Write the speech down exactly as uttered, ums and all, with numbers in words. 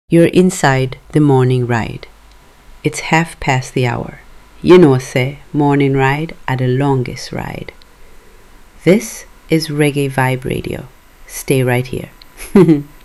You're inside the morning ride. It's half past the hour. You know, say, morning ride are the longest ride. This is Reggae Vibe Radio. Stay right here.